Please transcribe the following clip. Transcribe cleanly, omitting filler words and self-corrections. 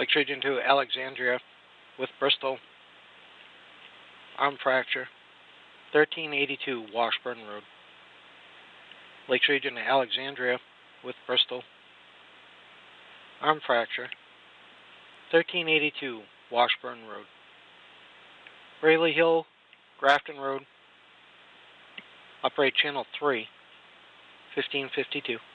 Lakes Region 2, Alexandria with Bristol, arm fracture. 1382 Washburn Road. Lakes Region, Alexandria with Bristol, arm fracture. 1382 Washburn Road. Rayleigh Hill, Grafton Road, upright channel 3, 1552.